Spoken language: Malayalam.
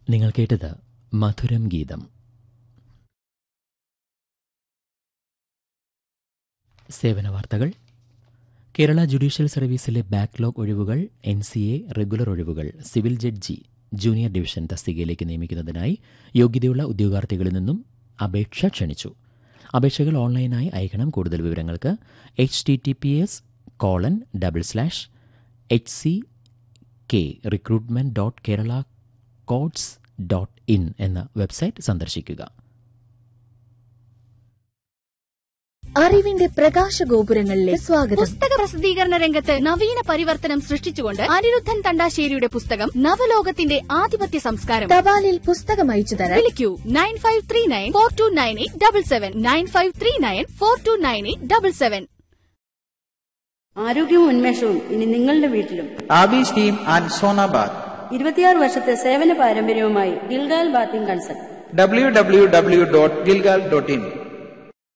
നിങ്ങൾ കേട്ടത് മധുരം ഗീതം. സേവന വാർത്തകൾ. കേരള ജുഡീഷ്യൽ സർവീസിലെ ബാക്ക്ലോഗ് ഒഴിവുകൾ, NCA റെഗുലർ ഒഴിവുകൾ, സിവിൽ ജഡ്ജി ജൂനിയർ ഡിവിഷൻ തസ്തികയിലേക്ക് നിയമിക്കുന്നതിനായി യോഗ്യതയുള്ള ഉദ്യോഗാർത്ഥികളിൽ നിന്നും അപേക്ഷ ക്ഷണിച്ചു. അപേക്ഷകൾ ഓൺലൈനായി അയക്കണം. കൂടുതൽ വിവരങ്ങൾക്ക് https://HCK-recruitment.keralacourts.in എന്ന വെബ്സൈറ്റ് സന്ദർശിക്കുക. അറിവിന്റെ പ്രകാശഗോപുരങ്ങളിലെ സ്വാഗതം. പുസ്തക പ്രസിദ്ധീകരണ രംഗത്ത് നവീന പരിവർത്തനം സൃഷ്ടിച്ചുകൊണ്ട് അനിരുദ്ധൻ തണ്ടാശ്ശേരിയുടെ പുസ്തകം നവലോകത്തിന്റെ ആധിപത്യ സംസ്കാരം തപാലിൽ പുസ്തകം അയച്ചു തരാൻ വിളിക്കൂ 9539429877 9539429877. ആരോഗ്യവും ഉന്മേഷവും ഇനി നിങ്ങളുടെ വീട്ടിലും. ആബീസ് ടീം ആൻഡ് സോനാബാദ് 26 വർഷത്തെ സേവന പാരമ്പര്യവുമായി ഗിൽഗാൽ ബാത്തിംഗ് കൺസൾട്ട്. www.gilgal.in